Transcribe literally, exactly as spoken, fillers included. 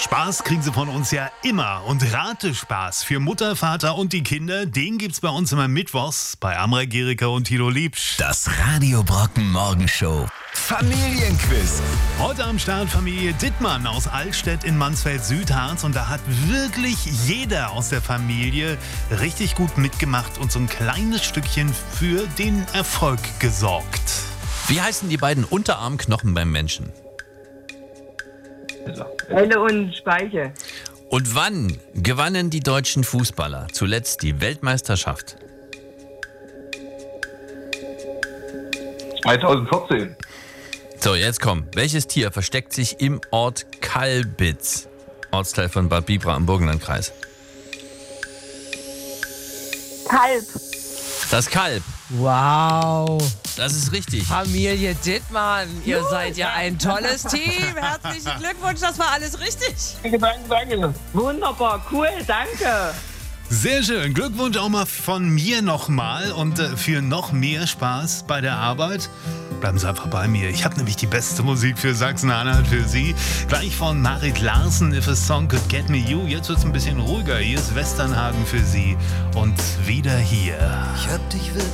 Spaß kriegen Sie von uns ja immer. Und Ratespaß für Mutter, Vater und die Kinder, den gibt's bei uns immer mittwochs bei Amrei Gericke und Tilo Liebsch. Das Radio Brocken Morgenshow Familienquiz. Heute am Start Familie Dittmann aus Altstedt in Mansfeld-Südharz. Und da hat wirklich jeder aus der Familie richtig gut mitgemacht und so ein kleines Stückchen für den Erfolg gesorgt. Wie heißen die beiden Unterarmknochen beim Menschen? Helle und Speiche. Und wann gewannen die deutschen Fußballer zuletzt die Weltmeisterschaft? zwanzig vierzehn. So, jetzt komm. Welches Tier versteckt sich im Ort Kalbitz? Ortsteil von Bad Bibra im Burgenlandkreis. Kalb. Das Kalb. Wow. Das ist richtig. Familie Dittmann, ihr seid ja ein tolles Team. Herzlichen Glückwunsch, das war alles richtig. Danke, danke, danke. Wunderbar, cool, danke. Sehr schön. Glückwunsch auch mal von mir nochmal. Und äh, für noch mehr Spaß bei der Arbeit bleiben Sie einfach bei mir. Ich habe nämlich die beste Musik für Sachsen-Anhalt für Sie. Gleich von Marit Larsen, If a Song Could Get Me You. Jetzt wird es ein bisschen ruhiger. Hier ist Westernhagen für Sie. Und wieder hier. Ich hab dich wirklich